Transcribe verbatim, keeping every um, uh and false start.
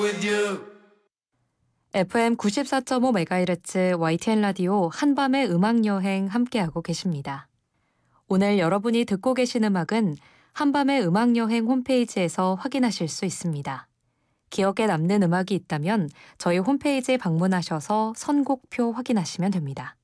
with you. 에프엠 구십사 점 오 메가헤르츠 와이티엔 라디오 한밤의 음악여행 함께하고 계십니다. 오늘 여러분이 듣고 계신 음악은 한밤의 음악여행 홈페이지에서 확인하실 수 있습니다. 기억에 남는 음악이 있다면 저희 홈페이지에 방문하셔서 선곡표 확인하시면 됩니다.